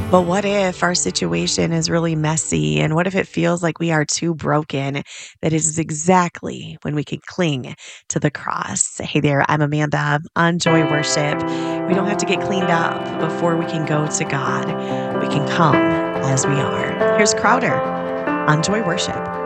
But what if our situation is really messy? And what if it feels like we are too broken? That is exactly when we can cling to the cross. Hey there, I'm Amanda on Joy Worship. We don't have to get cleaned up before we can go to God. We can come as we are. Here's Crowder on Joy Worship.